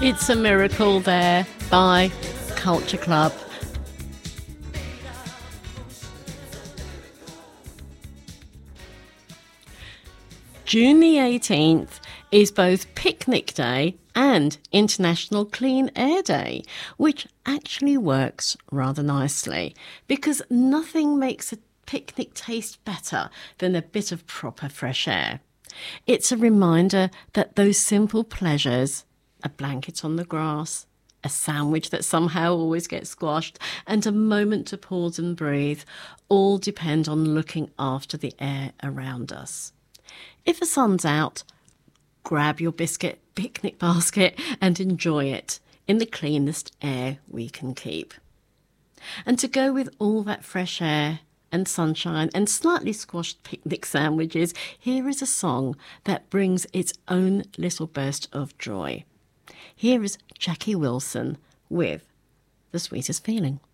It's a Miracle there by Culture Club. June the 18th is both Picnic Day and International Clean Air Day, which actually works rather nicely because nothing makes a picnic taste better than a bit of proper fresh air. It's a reminder that those simple pleasures, a blanket on the grass, a sandwich that somehow always gets squashed, and a moment to pause and breathe, all depend on looking after the air around us. If the sun's out, grab your biscuit picnic basket and enjoy it in the cleanest air we can keep. And to go with all that fresh air and sunshine and slightly squashed picnic sandwiches, here is a song that brings its own little burst of joy. Here is Jackie Wilson with The Sweetest Feeling.